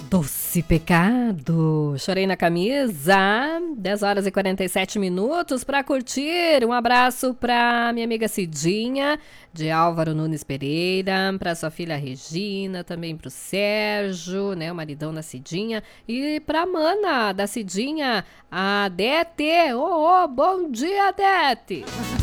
Doce pecado. Chorei na camisa. 10 horas e 47 minutos para curtir. Um abraço para minha amiga Cidinha, de Álvaro Nunes Pereira, para sua filha Regina, também para o Sérgio, né, o maridão da Cidinha, e para a mana da Cidinha, a Dete. Bom dia, Dete.